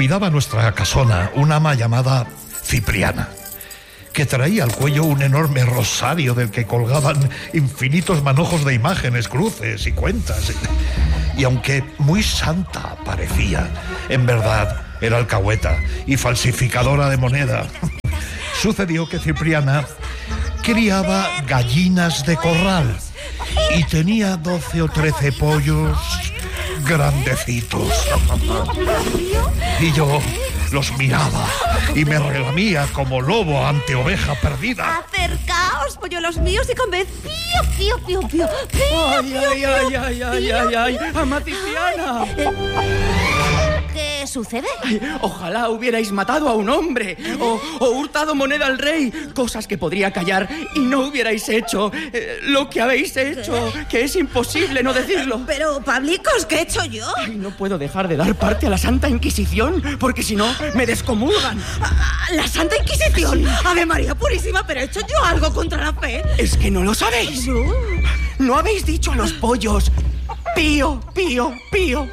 cuidaba nuestra casona una ama llamada Cipriana, que traía al cuello un enorme rosario del que colgaban infinitos manojos de imágenes, cruces y cuentas. Y aunque muy santa parecía, en verdad era alcahueta y falsificadora de moneda. Sucedió que Cipriana criaba gallinas de corral y tenía 12 o 13 pollos grandecitos. Y yo los miraba y me relamía como lobo ante oveja perdida. Acercaos, polluelos míos, y comed. Pío, pío, pío, pío. ¡Ay! ¡Ama Cipriana! ¿Qué sucede? Ay, ojalá hubierais matado a un hombre o hurtado moneda al rey. Cosas que podría callar y no hubierais hecho. Lo que habéis hecho, que es imposible no decirlo. Pero, Pablicos, ¿qué he hecho yo? Ay, no puedo dejar de dar parte a la Santa Inquisición, porque si no, me descomulgan. ¿La Santa Inquisición? Sí. Ave María Purísima, ¿pero he hecho yo algo contra la fe? ¿Es que no lo sabéis? ¿No habéis dicho a los pollos pío, pío, pío?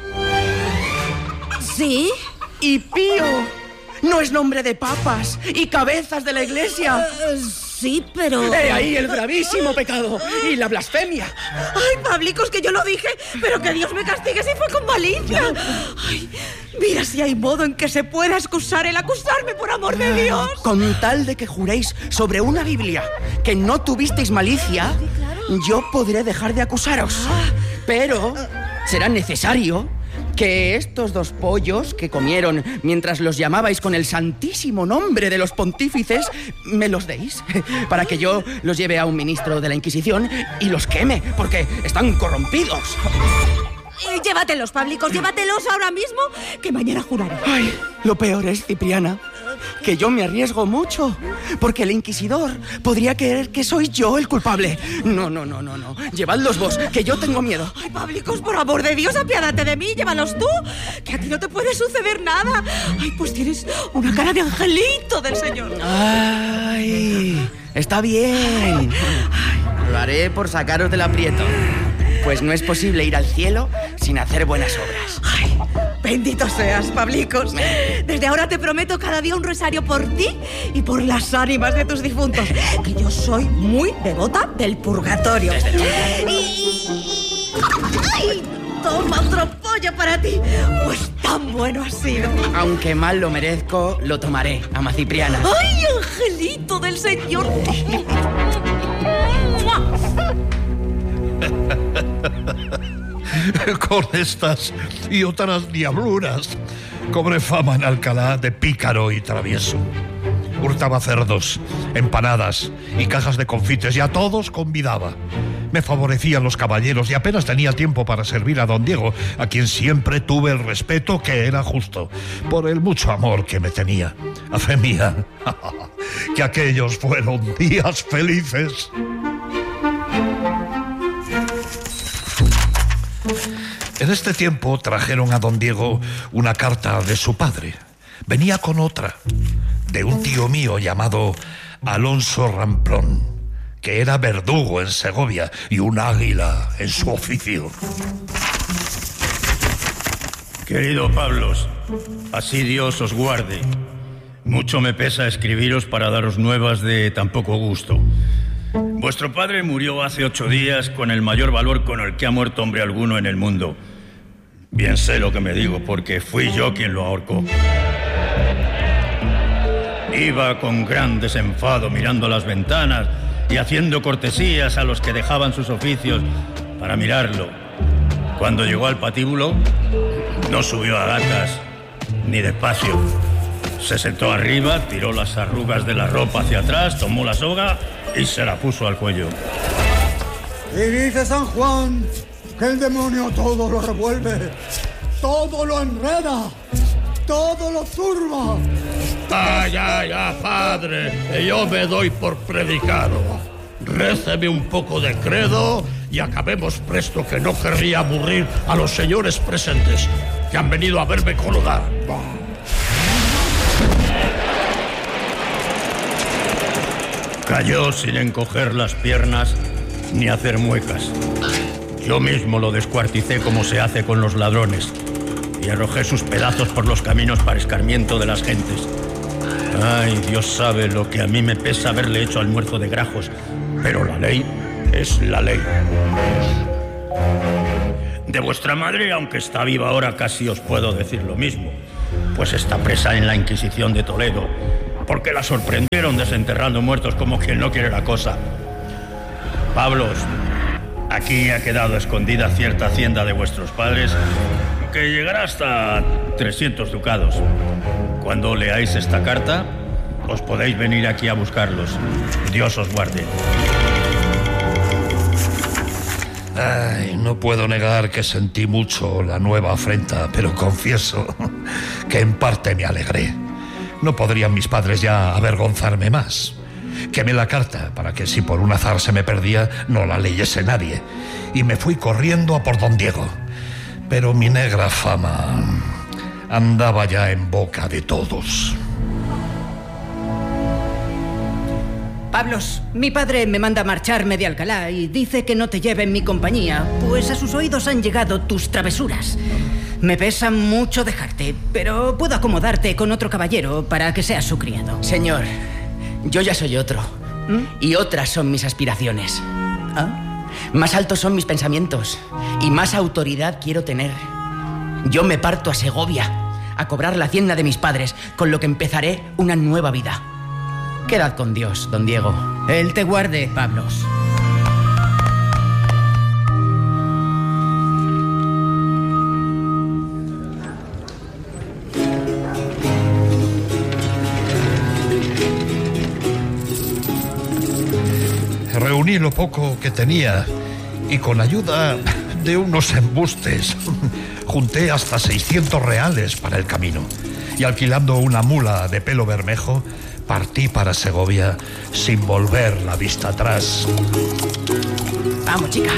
¿Sí? Y pío no es nombre de papas y cabezas de la iglesia. Sí, pero... Ahí el gravísimo pecado y la blasfemia. Ay, Pablicos, que yo lo dije, pero que Dios me castigue si fue con malicia. Ay, mira si hay modo en que se pueda excusar el acusarme, por amor de Dios. Con tal de que juréis sobre una Biblia que no tuvisteis malicia, sí, claro, yo podré dejar de acusaros. Pero será necesario que estos 2 pollos que comieron mientras los llamabais con el santísimo nombre de los pontífices me los deis, para que yo los lleve a un ministro de la Inquisición y los queme, porque están corrompidos. Llévatelos, Pablicos, llévatelos ahora mismo, que mañana juraré. Ay, lo peor es, Cipriana, que yo me arriesgo mucho, porque el inquisidor podría creer que soy yo el culpable. No. Llevadlos vos, que yo tengo miedo. Ay, Pablicos, por amor de Dios, apiádate de mí, llévalos tú, que a ti no te puede suceder nada. Ay, pues tienes una cara de angelito del Señor. Ay, está bien. Lo haré por sacaros del aprieto, pues no es posible ir al cielo sin hacer buenas obras. Ay, bendito seas, Pablicos. Desde ahora te prometo cada día un rosario por ti y por las ánimas de tus difuntos, que yo soy muy devota del purgatorio. ¡Ay! Toma otro pollo para ti, pues tan bueno ha sido. Aunque mal lo merezco, lo tomaré, ama Cipriana. ¡Ay, angelito del Señor! Con estas y otras diabluras cobré fama en Alcalá de pícaro y travieso. Hurtaba cerdos, empanadas y cajas de confites, y a todos convidaba. Me favorecían los caballeros y apenas tenía tiempo para servir a don Diego, a quien siempre tuve el respeto que era justo, por el mucho amor que me tenía. A fe mía, que aquellos fueron días felices. En este tiempo trajeron a don Diego una carta de su padre. Venía con otra, de un tío mío llamado Alonso Ramplón, que era verdugo en Segovia y un águila en su oficio. Querido Pablos, así Dios os guarde. Mucho me pesa escribiros para daros nuevas de tan poco gusto. Vuestro padre murió hace 8 días con el mayor valor con el que ha muerto hombre alguno en el mundo. Bien sé lo que me digo, porque fui yo quien lo ahorcó. Iba con gran desenfado mirando las ventanas y haciendo cortesías a los que dejaban sus oficios para mirarlo. Cuando llegó al patíbulo, no subió a gatas ni despacio. Se sentó arriba, tiró las arrugas de la ropa hacia atrás, tomó la soga y se la puso al cuello. Y dice San Juan que el demonio todo lo revuelve, todo lo enreda, todo lo turba. Ya, padre, yo me doy por predicado. Réceme un poco de credo y acabemos presto, que no querría aburrir a los señores presentes, que han venido a verme colgar. Cayó sin encoger las piernas ni hacer muecas. Yo mismo lo descuarticé como se hace con los ladrones. y arrojé sus pedazos por los caminos para escarmiento de las gentes. Ay, Dios sabe lo que a mí me pesa haberle hecho almuerzo de grajos, pero la ley es la ley. De vuestra madre, aunque está viva ahora, casi os puedo decir lo mismo, pues está presa en la Inquisición de Toledo, porque la sorprendieron desenterrando muertos como quien no quiere la cosa. Pablos, aquí ha quedado escondida cierta hacienda de vuestros padres que llegará hasta 300 ducados. Cuando leáis esta carta, os podéis venir aquí a buscarlos. Dios os guarde. Ay, no puedo negar que sentí mucho la nueva afrenta, pero confieso que en parte me alegré. No podrían mis padres ya avergonzarme más. Quemé la carta para que si por un azar se me perdía, no la leyese nadie. Y me fui corriendo a por don Diego. Pero mi negra fama andaba ya en boca de todos. Pablos, mi padre me manda marcharme de Alcalá y dice que no te lleve en mi compañía, pues a sus oídos han llegado tus travesuras. Me pesa mucho dejarte, pero puedo acomodarte con otro caballero para que seas su criado. Señor, yo ya soy otro. Y otras son mis aspiraciones. Más altos son mis pensamientos y más autoridad quiero tener. Yo me parto a Segovia a cobrar la hacienda de mis padres, con lo que empezaré una nueva vida. Quedad con Dios, don Diego. Él te guarde, Pablos. Reuní lo poco que tenía y con ayuda de unos embustes junté hasta 600 reales para el camino. Y alquilando una mula de pelo bermejo, partí para Segovia sin volver la vista atrás. Vamos, chica.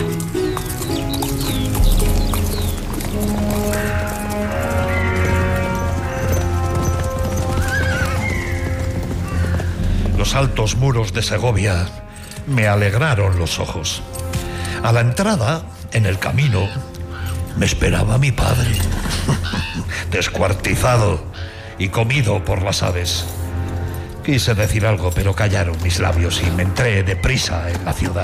Los altos muros de Segovia me alegraron los ojos. A la entrada, en el camino, me esperaba mi padre, descuartizado y comido por las aves. Quise decir algo, pero callaron mis labios y me entré deprisa en la ciudad.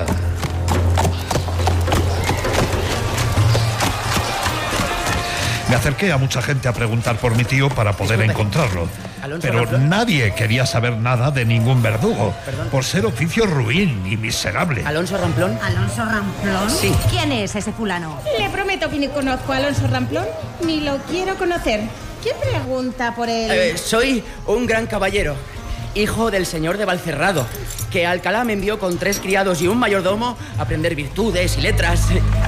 Me acerqué a mucha gente a preguntar por mi tío para poder encontrarlo. Pero nadie quería saber nada de ningún verdugo, por ser oficio ruin y miserable. ¿Alonso Ramplón? ¿Alonso Ramplón? Sí. ¿Quién es ese fulano? Le prometo que ni conozco a Alonso Ramplón, ni lo quiero conocer. ¿Quién pregunta por él? Soy un gran caballero, hijo del señor de Valcerrado, que a Alcalá me envió con 3 criados y un mayordomo a aprender virtudes y letras.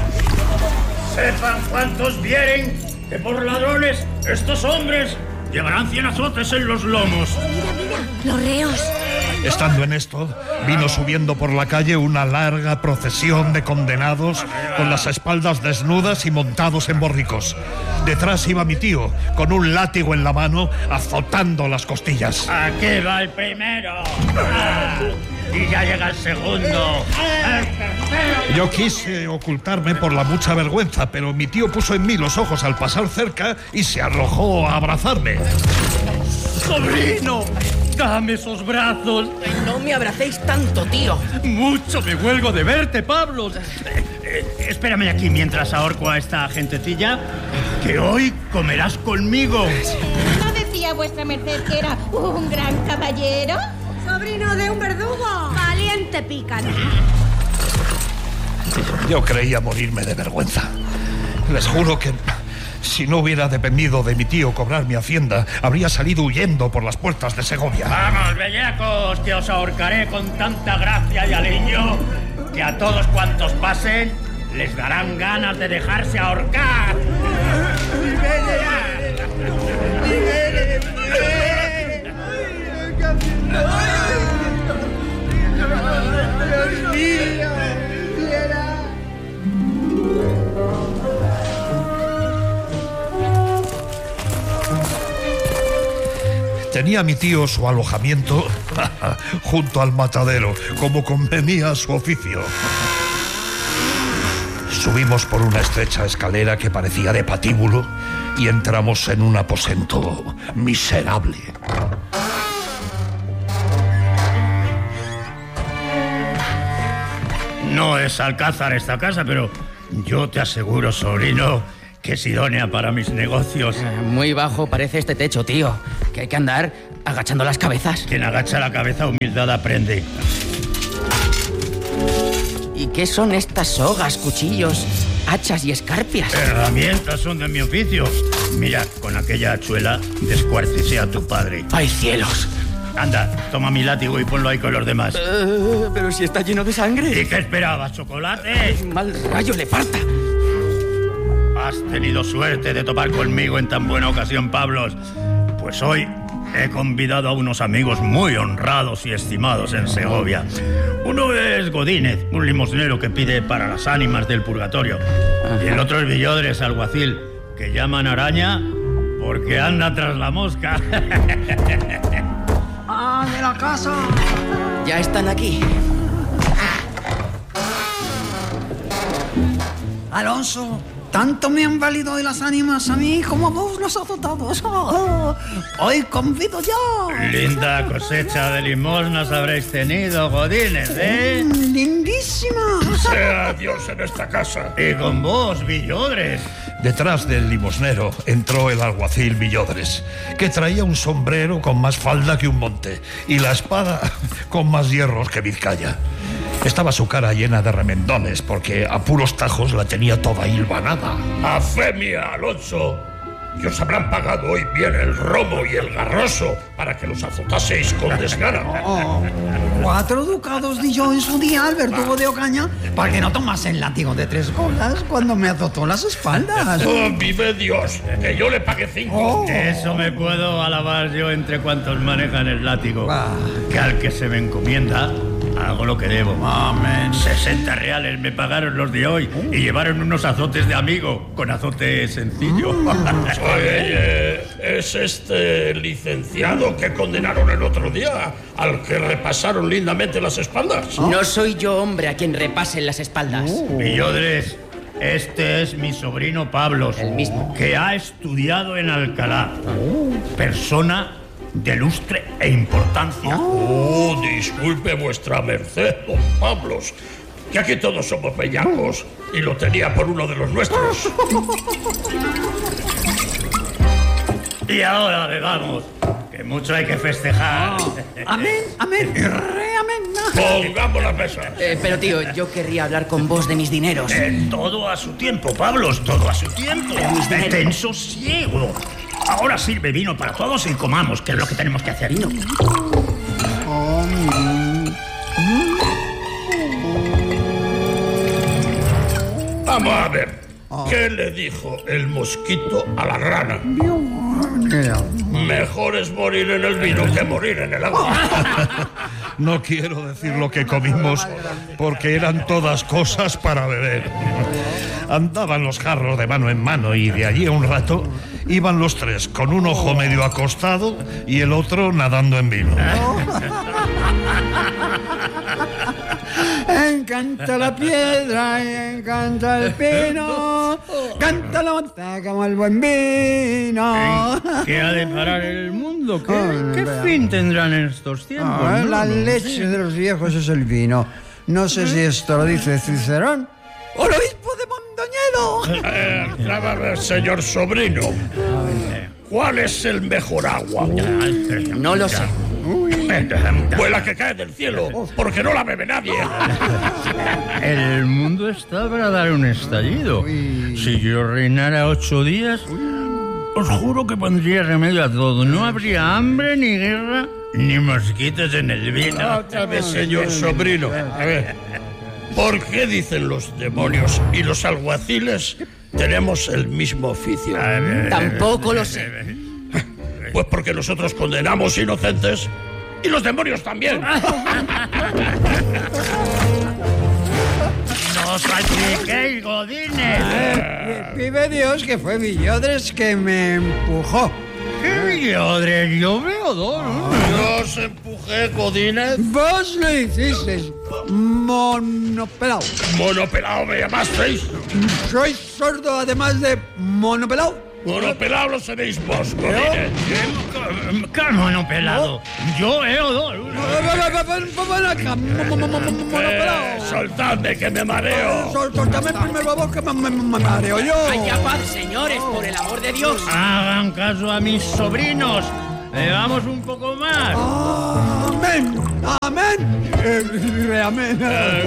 Sepan cuantos vieren que por ladrones estos hombres llevarán 100 azotes en los lomos. Mira, los reos. Estando en esto, vino subiendo por la calle una larga procesión de condenados con las espaldas desnudas y montados en borricos. Detrás iba mi tío, con un látigo en la mano, azotando las costillas. Aquí va el primero. Y ya llega el segundo. El tercero. Yo quise ocultarme por la mucha vergüenza, pero mi tío puso en mí los ojos al pasar cerca y se arrojó a abrazarme. ¡Sobrino! ¡Dame esos brazos! No me abracéis tanto, tío. Mucho me huelgo de verte, Pablos. Espérame aquí mientras ahorco a esta gentecilla, que hoy comerás conmigo. ¿No decía vuestra merced que era un gran caballero? Sobrino de un verdugo. Valiente pícaro. Yo creía morirme de vergüenza. Les juro que si no hubiera dependido de mi tío cobrar mi hacienda, habría salido huyendo por las puertas de Segovia. Vamos, bellacos, que os ahorcaré con tanta gracia y aliño que a todos cuantos pasen les darán ganas de dejarse ahorcar. Tenía mi tío su alojamiento junto al matadero, como convenía a su oficio. Subimos por una estrecha escalera que parecía de patíbulo y entramos en un aposento miserable. No es alcázar esta casa, pero yo te aseguro, sobrino, que es idónea para mis negocios. Muy bajo parece este techo, tío. Que hay que andar agachando las cabezas. Quien agacha la cabeza, humildad aprende. ¿Y qué son estas sogas, cuchillos, hachas y escarpias? Herramientas son de mi oficio. Mira, con aquella hachuela descuarticé a tu padre. ¡Ay, cielos! Anda, toma mi látigo y ponlo ahí con los demás. Pero si está lleno de sangre. ¿Y qué esperabas, chocolate? Mal rayo le parta. Has tenido suerte de topar conmigo en tan buena ocasión, Pablos. Pues hoy he convidado a unos amigos muy honrados y estimados en Segovia. Uno es Godínez, un limosnero que pide para las ánimas del purgatorio. Y el otro es Villodres, alguacil, que llaman araña porque anda tras la mosca. ¡Ah, de la casa! Ya están aquí. Alonso, tanto me han valido hoy las ánimas a mí como a vos los azotados. Hoy convido ya. Linda cosecha de limosnas habréis tenido, Godínez, ¿eh? Lindísima. Sea Dios en esta casa. Y con vos, Villodres. Detrás del limosnero entró el alguacil Villodres, que traía un sombrero con más falda que un monte y la espada con más hierros que Vizcaya. Estaba su cara llena de remendones porque a puros tajos la tenía toda hilvanada. A fe mía, Alonso, que os habrán pagado hoy bien el romo y el garroso para que los azotaseis con desgana. 4 ducados di yo en su día al verdugo de Ocaña para que no tomase el látigo de 3 colas cuando me azotó las espaldas. ¡Oh, vive Dios! Que yo le pagué 5. Eso me puedo alabar yo entre cuantos manejan el látigo. Que al que se me encomienda, hago lo que debo. Amén. 60 reales me pagaron los de hoy y llevaron unos azotes de amigo, con azote sencillo. Oye, es este licenciado que condenaron el otro día, al que repasaron lindamente las espaldas. No soy yo, hombre, a quien repasen las espaldas. Villodres, este es mi sobrino Pablos. El mismo. Que ha estudiado en Alcalá. Persona de lustre e importancia. Oh, disculpe vuestra merced, don Pablos, que aquí todos somos bellacos y lo tenía por uno de los nuestros. Y ahora bebamos, que mucho hay que festejar. Amén, amén, re amén. Pongamos las mesas. Pero tío, yo querría hablar con vos de mis dineros. Todo a su tiempo, Pablos, todo a su tiempo. Ten sosiego. Ahora sirve vino para todos y comamos, que es lo que tenemos que hacer. Vino. Vamos a ver. ¿Qué le dijo el mosquito a la rana? Mejor es morir en el vino que morir en el agua. No quiero decir lo que comimos porque eran todas cosas para beber. Andaban los jarros de mano en mano y de allí a un rato iban los tres con un ojo medio acostado y el otro nadando en vino. Encanta la piedra y encanta el pino, canta la monta como el buen vino. ¿Qué ha de parar el mundo? ¿Qué fin tendrán estos tiempos? La leche de los viejos es el vino. No sé si esto lo dice Cicerón o el obispo de Mondoñedo. A ver, señor sobrino, ¿cuál es el mejor agua? No lo sé. Pues la que cae del cielo, porque no la bebe nadie. El mundo está para dar un estallido. Si yo reinara 8 días, os juro que pondría remedio a todo. No habría hambre, ni guerra, ni mosquitos en el vino. Otra vez, señor sobrino. A ver, ¿por qué dicen los demonios y los alguaciles tenemos el mismo oficio? Tampoco lo sé. Pues porque nosotros condenamos inocentes y los demonios también. ¡No os achiquéis, Godínez! Vive Dios que fue Villodres que me empujó. ¿Qué Odre, yo veo dos. Yo os empujé, Godínez. Vos lo hicisteis, monopelao. Monopelao me llamasteis. Sois sordo además de monopelao. Monopelao lo seréis vos, Godínez. ¿Qué monopelado? Yo veo dos. Ven acá, monopelao. Soltadme, que me mareo. Soltame primero a vos, que me mareo yo. Haya paz, señores, por el amor de Dios. Hagan caso a mis sobrinos. Vamos un poco más. Amén. Amén. Amén.